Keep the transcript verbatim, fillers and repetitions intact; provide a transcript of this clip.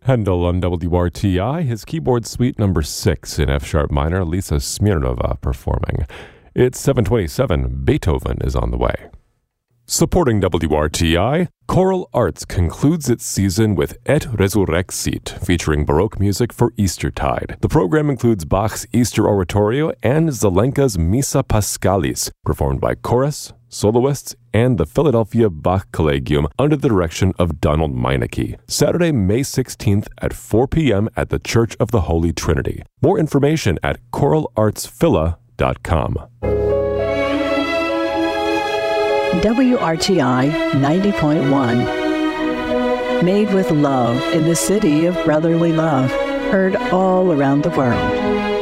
Handel on W R T I, his keyboard suite number six in F-sharp minor, Lisa Smirnova performing. It's seven twenty-seven, Beethoven is on the way. Supporting W R T I, Choral Arts concludes its season with Et Resurrexit, featuring Baroque music for Eastertide. The program includes Bach's Easter Oratorio and Zelenka's Missa Paschalis, performed by chorus, soloists, and the Philadelphia Bach Collegium under the direction of Donald Meineke. Saturday, May sixteenth at four p.m. at the Church of the Holy Trinity. More information at choral arts phila dot com. W R T I ninety point one. Made with love in the city of brotherly love. Heard all around the world.